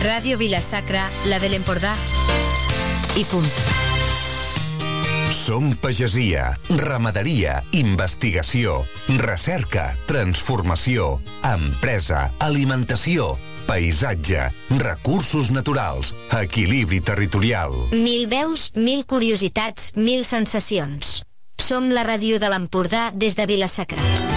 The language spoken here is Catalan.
Ràdio Vila-sacra, la de l'Empordà. I punt. Som pagesia, ramaderia, investigació, recerca, transformació, empresa, alimentació, paisatge, recursos naturals, equilibri territorial. 1000 veus, 1000 curiositats, 1000 sensacions. Som la ràdio de l'Empordà des de Vila-sacra.